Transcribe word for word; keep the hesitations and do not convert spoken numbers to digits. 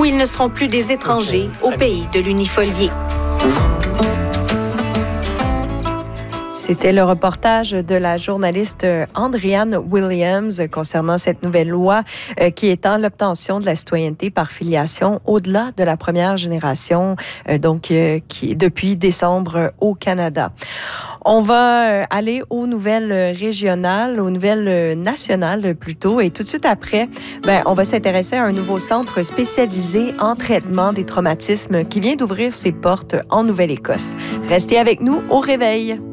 où ils ne seront plus des étrangers au pays de l'unifolié. C'était le reportage de la journaliste Andréane Williams concernant cette nouvelle loi euh, qui étend l'obtention de la citoyenneté par filiation au-delà de la première génération, euh, donc euh, qui depuis décembre au Canada. On va euh, aller aux nouvelles régionales, aux nouvelles nationales plutôt, et tout de suite après, ben, on va s'intéresser à un nouveau centre spécialisé en traitement des traumatismes qui vient d'ouvrir ses portes en Nouvelle-Écosse. Restez avec nous au réveil.